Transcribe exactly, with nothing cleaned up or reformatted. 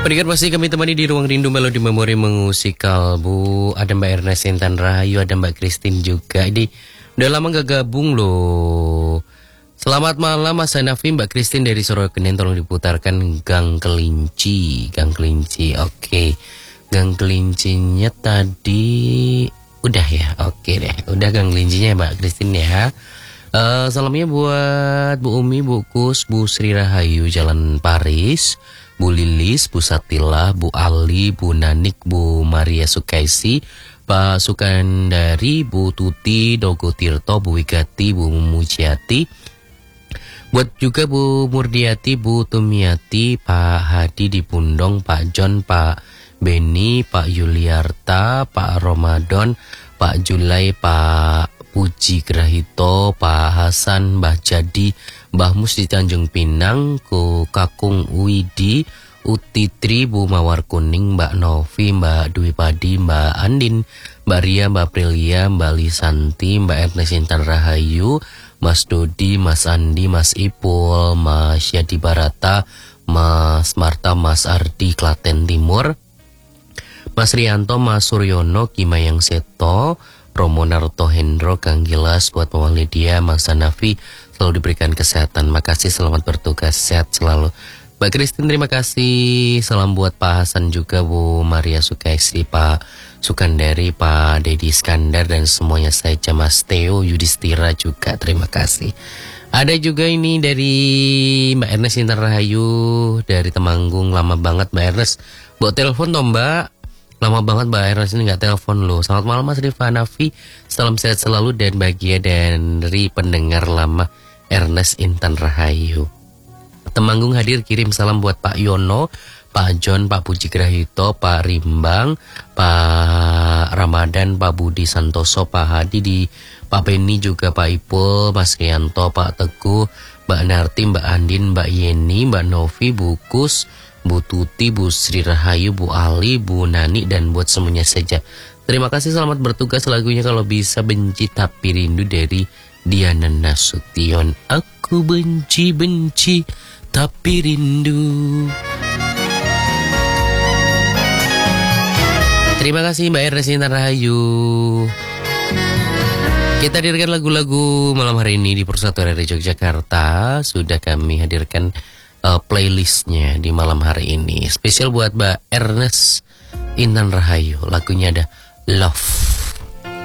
Pendengar pasti kami temani di Ruang Rindu Melodi Memori mengusik kalbu. Ada Mbak Ernest Intan Rahayu, ada Mbak Christine juga. Ini udah lama gak gabung loh. Selamat malam Mas Hanafi, Mbak Christine dari Sorokenin. Tolong diputarkan Gang Kelinci. Gang Kelinci, oke. Gang Kelincinya tadi udah ya, oke deh. Udah Gang Kelincinya Mbak Christine ya. Uh, salamnya buat Bu Umi, Bu Kus, Bu Sri Rahayu, Jalan Paris, Bu Lilis, Bu Satila, Bu Ali, Bu Nanik, Bu Maria Sukaisi, Pak Sukandari, Bu Tuti, Dogo Tirto, Bu Wigati, Bu Mumujiati, buat juga Bu Murdiati, Bu Tumiati, Pak Hadi di Pundong, Pak John, Pak Beni, Pak Yuliarta, Pak Ramadan, Pak Julai, Pak Puji Grahito, Pak Hasan, Mbah Jadi, Mbah Mus di Tanjung Pinang, Ku Kakung Widi, Utitri, Bu Mawar Kuning, Mbak Novi, Mbak Dwi Padi, Mbak Andin, Mbak Ria, Mbak Prilia, Mbak Lisanti, Mbak Ernest Intan Rahayu, Mas Dodi, Mas Andi, Mas Ipul, Mas Yadi Barata, Mas Marta, Mas Ardi, Klaten Timur, Mas Rianto, Mas Suryono, Kimayang Seto, Romo Naruto Hendro, Kang Gilas, buat Mama Lydia, Mas Hanafi, selalu diberikan kesehatan. Makasih, selamat bertugas, sehat selalu. Mbak Christine, terima kasih. Salam buat Pak Hasan juga, Bu Maria Sukaisi, Pak Sukandari, Pak Dedi Iskandar, dan semuanya saja. Mas Theo Yudhistira juga, terima kasih. Ada juga ini dari Mbak Ernest Intan Rahayu, dari Temanggung. Lama banget Mbak Ernest, buat telepon dong Mbak. Lama banget Mbak Ernest ini gak telepon loh. Selamat malam Mas Rifa Hanafi, salam sehat selalu dan bahagia dari pendengar lama Ernest Intan Rahayu. Temanggung hadir, kirim salam buat Pak Yono, Pak John, Pak Puji Grahito, Pak Rimbang, Pak Ramadan, Pak Budi Santoso, Pak Hadi, di Pak Penny juga, Pak Ipul, Mas Rianto, Pak Teguh, Mbak Narti, Mbak Andin, Mbak Yeni, Mbak Novi, Bu Kus, Bu Tuti, Bu Sri Rahayu, Bu Ali, Bu Nani, dan buat semuanya saja. Terima kasih, selamat bertugas. Lagunya Kalau Bisa Benci Tapi Rindu dari Diana Nasution. Aku benci-benci tapi rindu. Terima kasih Mbak Ernest Intan Rahayu. Kita hadirkan lagu-lagu malam hari ini di Persatuan R R I Yogyakarta. Sudah kami hadirkan uh, playlistnya di malam hari ini. Spesial buat Mbak Ernest Intan Rahayu. Lagunya ada Love.